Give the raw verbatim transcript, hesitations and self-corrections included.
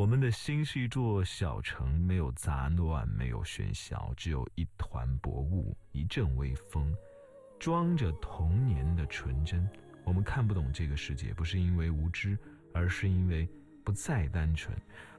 我们的心是一座小城，没有杂乱，没有喧嚣，只有一团薄雾，一阵微风，装着童年的纯真。我们看不懂这个世界，不是因为无知，而是因为不再单纯。